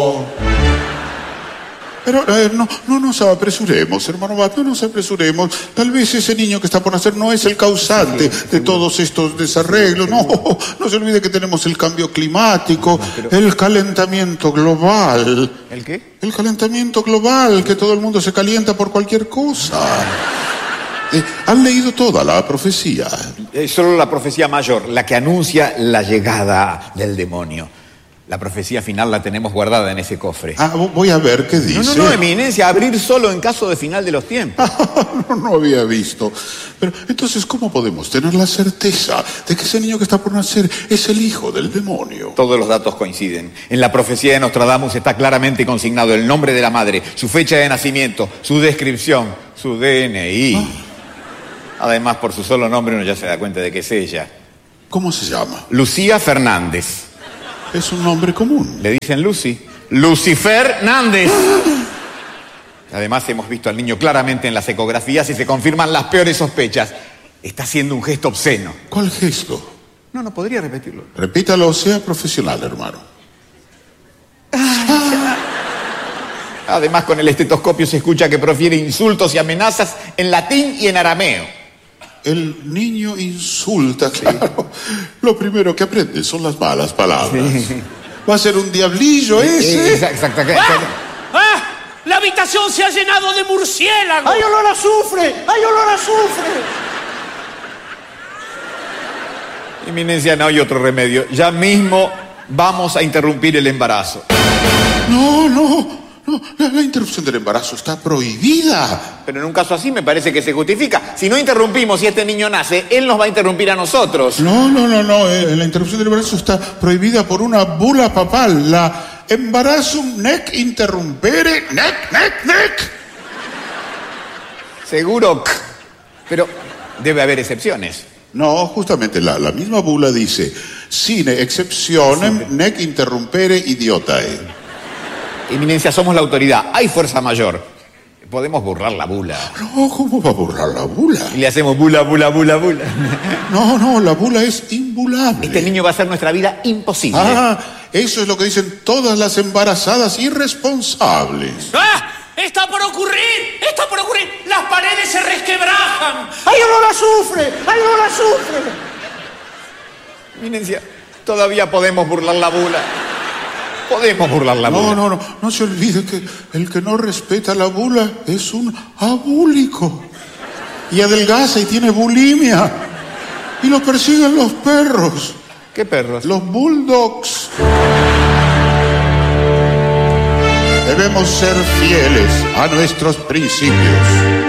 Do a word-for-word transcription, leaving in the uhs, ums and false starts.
Pero eh, no, no nos apresuremos, hermano Bat, no nos apresuremos. Tal vez ese niño que está por nacer no es el causante de todos estos desarreglos. No, no se olvide que tenemos el cambio climático, el calentamiento global. ¿El qué? El calentamiento global, que todo el mundo se calienta por cualquier cosa. Eh, ¿Han leído toda la profecía? Es solo la profecía mayor, la que anuncia la llegada del demonio. La profecía final la tenemos guardada en ese cofre. Ah, voy a ver qué dice. No, no, no, eminencia, abrir solo en caso de final de los tiempos. no, no había visto. Pero entonces, ¿cómo podemos tener la certeza de que ese niño que está por nacer es el hijo del demonio? Todos los datos coinciden. En la profecía de Nostradamus está claramente consignado el nombre de la madre, su fecha de nacimiento, su descripción, su D N I. Ah. Además, por su solo nombre uno ya se da cuenta de que es ella. ¿Cómo se llama? Lucía Fernández. Es un nombre común. Le dicen Lucy. Lucifer Nández. Además, hemos visto al niño claramente en las ecografías y se confirman las peores sospechas. Está haciendo un gesto obsceno. ¿Cuál gesto? No, no podría repetirlo. Repítalo, sea profesional, hermano. Ah. Además, con el estetoscopio se escucha que profiere insultos y amenazas en latín y en arameo. El niño insulta, claro. Lo primero que aprende son las malas palabras. Sí. Va a ser un diablillo ese. Exactamente. ¡Ah! ¡Ah! ¡La habitación se ha llenado de murciélagos! ¡Hay olor a azufre! ¡Hay olor a azufre! Eminencia, no hay otro remedio. Ya mismo vamos a interrumpir el embarazo. No, no. No, la, la interrupción del embarazo está prohibida. Pero en un caso así me parece que se justifica. Si no interrumpimos y este niño nace, él nos va a interrumpir a nosotros. No, no, no, no. Eh, la interrupción del embarazo está prohibida por una bula papal. La embarazum nec interrumpere nec, nec, nec. Seguro. Pero debe haber excepciones. No, justamente la, la misma bula dice sine exceptionem sí. nec interrumpere idiotae. Eminencia, somos la autoridad. Hay fuerza mayor. Podemos burlar la bula. No, ¿cómo va a burlar la bula? Y le hacemos bula, bula, bula, bula. No, no, la bula es imbulable. Este niño va a hacer nuestra vida imposible. Ah, eso es lo que dicen todas las embarazadas irresponsables. ¡Ah! ¡Está por ocurrir! ¡Está por ocurrir! ¡Las paredes se resquebrajan! ¡Hay olor a azufre! ¡Hay olor a azufre! Eminencia, todavía podemos burlar la bula. Podemos burlar la bula. No, no, no. No se olvide que el que no respeta la bula es un abúlico. Y adelgaza y tiene bulimia. Y lo persiguen los perros. ¿Qué perros? Los bulldogs. Debemos ser fieles a nuestros principios.